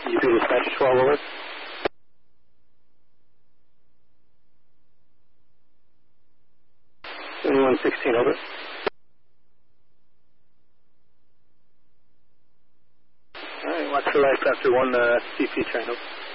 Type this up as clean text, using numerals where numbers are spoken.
You do dispatch 12 over. 7116 over. Alright, watch for life after 1 CP train over.